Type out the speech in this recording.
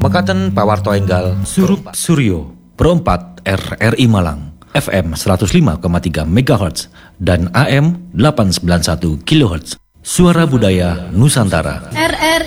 Pekaten Pawarto Enggal Surup Suryo Perempat RRI Malang FM 105,3 MHz dan AM 891 kHz. Suara Budaya Nusantara. RRI